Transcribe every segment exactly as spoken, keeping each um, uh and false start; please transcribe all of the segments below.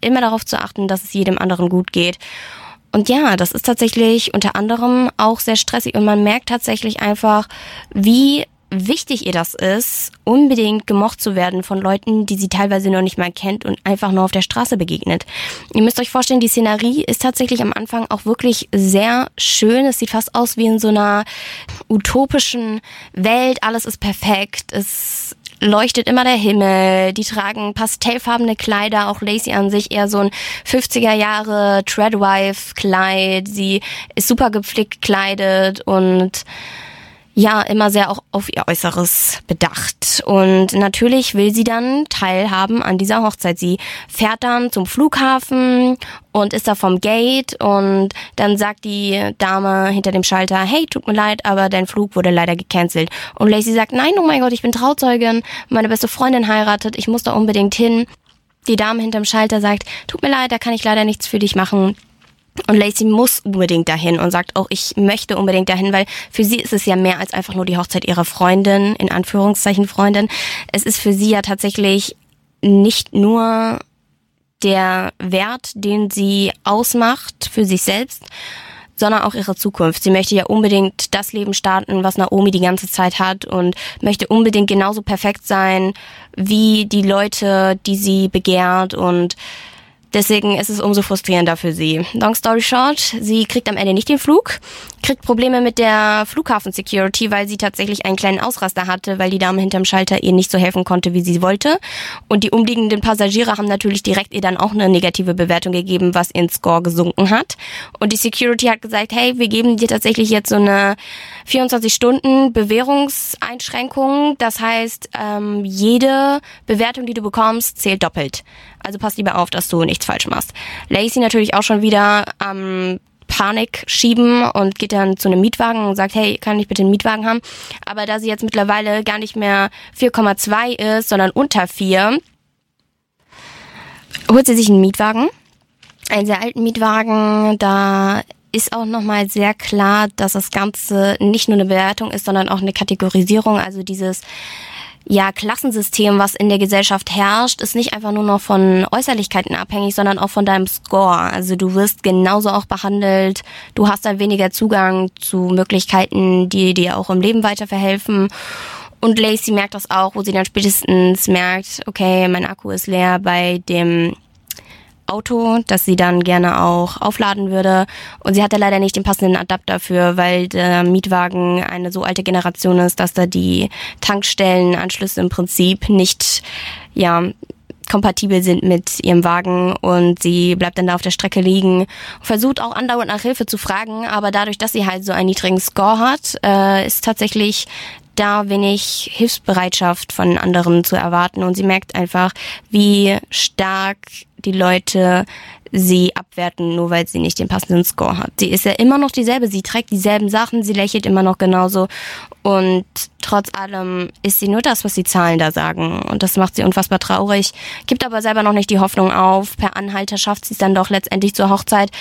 immer darauf zu achten, dass es jedem anderen gut geht. Und ja, das ist tatsächlich unter anderem auch sehr stressig und man merkt tatsächlich einfach, wie wichtig ihr das ist, unbedingt gemocht zu werden von Leuten, die sie teilweise noch nicht mal kennt und einfach nur auf der Straße begegnet. Ihr müsst euch vorstellen, die Szenerie ist tatsächlich am Anfang auch wirklich sehr schön. Es sieht fast aus wie in so einer utopischen Welt. Alles ist perfekt. Es leuchtet immer der Himmel. Die tragen pastellfarbene Kleider. Auch Lacey an sich eher so ein fünfziger Jahre Treadwife-Kleid. Sie ist super gepflegt gekleidet und ja, immer sehr auch auf ihr Äußeres bedacht. Und natürlich will sie dann teilhaben an dieser Hochzeit. Sie fährt dann zum Flughafen und ist da vom Gate und dann sagt die Dame hinter dem Schalter, hey, tut mir leid, aber dein Flug wurde leider gecancelt. Und Lacey sagt, nein, oh mein Gott, ich bin Trauzeugin, meine beste Freundin heiratet, ich muss da unbedingt hin. Die Dame hinterm Schalter sagt, tut mir leid, da kann ich leider nichts für dich machen. Und Lacey muss unbedingt dahin und sagt auch, ich möchte unbedingt dahin, weil für sie ist es ja mehr als einfach nur die Hochzeit ihrer Freundin, in Anführungszeichen Freundin. Es ist für sie ja tatsächlich nicht nur der Wert, den sie ausmacht für sich selbst, sondern auch ihre Zukunft. Sie möchte ja unbedingt das Leben starten, was Naomi die ganze Zeit hat und möchte unbedingt genauso perfekt sein wie die Leute, die sie begehrt und deswegen ist es umso frustrierender für sie. Long story short, sie kriegt am Ende nicht den Flug, kriegt Probleme mit der Flughafen-Security, weil sie tatsächlich einen kleinen Ausraster hatte, weil die Dame hinterm Schalter ihr nicht so helfen konnte, wie sie wollte. Und die umliegenden Passagiere haben natürlich direkt ihr dann auch eine negative Bewertung gegeben, was ihren Score gesunken hat. Und die Security hat gesagt, hey, wir geben dir tatsächlich jetzt so eine vierundzwanzig Stunden Bewährungseinschränkung. Das heißt, ähm, jede Bewertung, die du bekommst, zählt doppelt. Also pass lieber auf, dass du nichts falsch machst. Lacey natürlich auch schon wieder am ähm, Panik schieben und geht dann zu einem Mietwagen und sagt, hey, kann ich bitte einen Mietwagen haben? Aber da sie jetzt mittlerweile gar nicht mehr vier Komma zwei ist, sondern unter vier, holt sie sich einen Mietwagen. Einen sehr alten Mietwagen, da ist auch nochmal sehr klar, dass das Ganze nicht nur eine Bewertung ist, sondern auch eine Kategorisierung, also dieses ja, Klassensystem, was in der Gesellschaft herrscht, ist nicht einfach nur noch von Äußerlichkeiten abhängig, sondern auch von deinem Score. Also du wirst genauso auch behandelt, du hast dann weniger Zugang zu Möglichkeiten, die dir auch im Leben weiterverhelfen. Und Lacey merkt das auch, wo sie dann spätestens merkt, okay, mein Akku ist leer bei dem Auto, das sie dann gerne auch aufladen würde. Und sie hatte leider nicht den passenden Adapter dafür, weil der Mietwagen eine so alte Generation ist, dass da die Tankstellenanschlüsse im Prinzip nicht, ja, kompatibel sind mit ihrem Wagen und sie bleibt dann da auf der Strecke liegen, versucht auch andauernd nach Hilfe zu fragen, aber dadurch, dass sie halt so einen niedrigen Score hat, äh, ist tatsächlich da wenig Hilfsbereitschaft von anderen zu erwarten und sie merkt einfach, wie stark die Leute sie abwerten, nur weil sie nicht den passenden Score hat. Sie ist ja immer noch dieselbe, sie trägt dieselben Sachen, sie lächelt immer noch genauso und trotz allem ist sie nur das, was die Zahlen da sagen und das macht sie unfassbar traurig, gibt aber selber noch nicht die Hoffnung auf, per Anhalter schafft sie es dann doch letztendlich zur Hochzeit.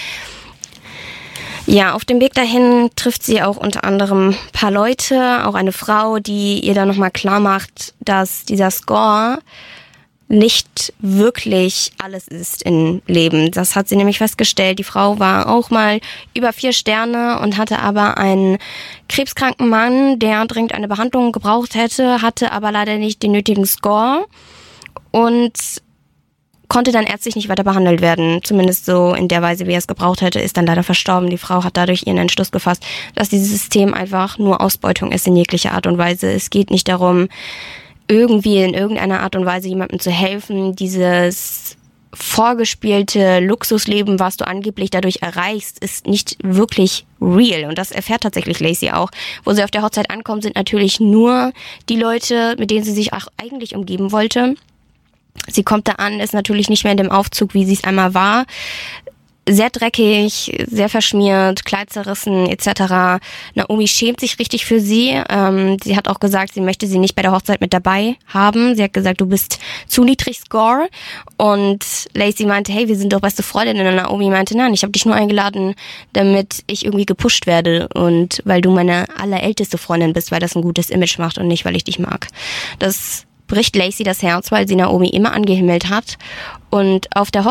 Ja, auf dem Weg dahin trifft sie auch unter anderem ein paar Leute, auch eine Frau, die ihr dann nochmal klar macht, dass dieser Score nicht wirklich alles ist im Leben. Das hat sie nämlich festgestellt. Die Frau war auch mal über vier Sterne und hatte aber einen krebskranken Mann, der dringend eine Behandlung gebraucht hätte, hatte aber leider nicht den nötigen Score und konnte dann ärztlich nicht weiter behandelt werden. Zumindest so in der Weise, wie er es gebraucht hätte, ist dann leider verstorben. Die Frau hat dadurch ihren Entschluss gefasst, dass dieses System einfach nur Ausbeutung ist in jeglicher Art und Weise. Es geht nicht darum, irgendwie in irgendeiner Art und Weise jemandem zu helfen. Dieses vorgespielte Luxusleben, was du angeblich dadurch erreichst, ist nicht wirklich real. Und das erfährt tatsächlich Lacey auch. Wo sie auf der Hochzeit ankommt, sind natürlich nur die Leute, mit denen sie sich auch eigentlich umgeben wollte. Sie kommt da an, ist natürlich nicht mehr in dem Aufzug, wie sie es einmal war. Sehr dreckig, sehr verschmiert, Kleid zerrissen et cetera. Naomi schämt sich richtig für sie. Ähm, sie hat auch gesagt, sie möchte sie nicht bei der Hochzeit mit dabei haben. Sie hat gesagt, du bist zu niedrig Score. Und Lacey meinte, hey, wir sind doch beste Freundinnen. Und Naomi meinte, nein, ich habe dich nur eingeladen, damit ich irgendwie gepusht werde. Und weil du meine allerälteste Freundin bist, weil das ein gutes Image macht und nicht, weil ich dich mag. Das bricht Lacey das Herz, weil sie Naomi immer angehimmelt hat. Und auf der